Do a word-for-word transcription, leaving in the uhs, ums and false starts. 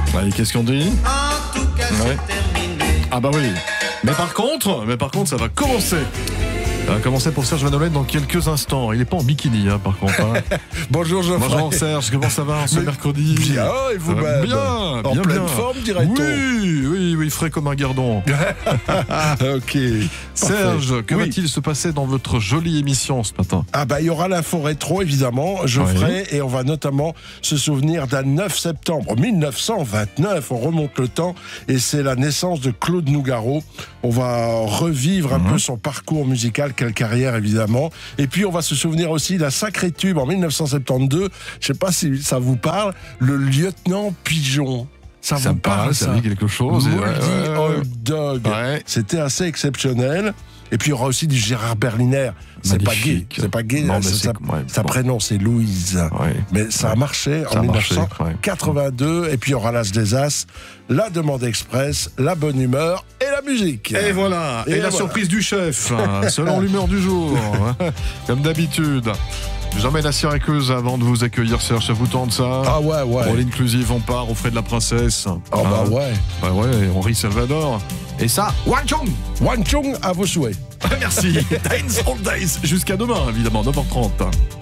Allez, qu'est-ce qu'on dit? En tout cas, Ouais. c'est terminé. Ah bah oui. Mais par contre, mais par contre, ça va commencer. Ça va commencer pour Serge Vanolette dans quelques instants. Il est pas en bikini, hein, par contre. Hein. Bonjour Geoffrey. Bonjour Serge, comment ça va ce Mais mercredi? Bien, et vous-même? Bien, En bien, pleine bien. forme, dirait-on. Oui, oui, oui, frais comme un gardon. Ok. Serge, que Oui. va-t-il se passer dans votre jolie émission ce matin? Ah bah il y aura l'info rétro évidemment, Geoffrey, et on va notamment se souvenir d'un neuf septembre mille neuf cent vingt-neuf, on remonte le temps, et c'est la naissance de Claude Nougaro. On va revivre un Mhm. peu son parcours musical, quelle carrière évidemment, et puis on va se souvenir aussi d'un sacré tube en mille neuf cent soixante-douze, je sais pas si ça vous parle, le lieutenant Pigeon. Ça, Ça vous me parle, parle ça ça? dit quelque chose. et Mouldy ouais, ouais, ouais. Old Dog. Ouais. C'était assez exceptionnel. Et puis il y aura aussi du Gérard Berliner. C'est pas gay. Magnifique. C'est pas gay. Non, mais c'est c'est- sa, ouais, sa bon. prénom, c'est Louise. Ouais. Mais ça a Ouais. marché Ça en a marché, mille neuf cent quatre-vingt-deux. Et puis il y aura l'As des As, la demande express, la bonne humeur et la musique. Et voilà, et, Et la voilà. surprise du chef, hein, selon l'humeur du jour, comme d'habitude. Jamais la Syracuse avant de vous accueillir, Serge, ça vous tente ça? Ah ouais, ouais. Pour l'inclusive, on part, on fait de la princesse. Ah bah Hein. ouais. Bah ouais, Henri Salvador. Et ça, Wang Chung. Wan Chung, à vos souhaits. Merci. Dance all days. Jusqu'à demain, évidemment, neuf heures trente.